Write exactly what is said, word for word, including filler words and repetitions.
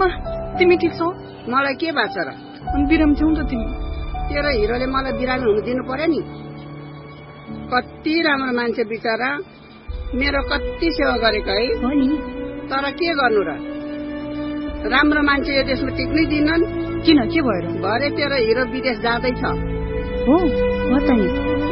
आमा तिमी ठिक छौ? मलाई के भएको छ र? बिरामी छौ त तिमी? तेरो हिरोले मलाई बिरामी हुनु दिनु पर्यो नि। कति राम्रो मान्छे बिचरा, मेरो कति सेवा गरेको है। हो नि, तर के गर्नु र, राम्रो मान्छे यो देशमा टिक्नै दिनन्। किन, के भयो र? भरे तेरो हिरो विदेश जाँदैछ। हो हो त नि,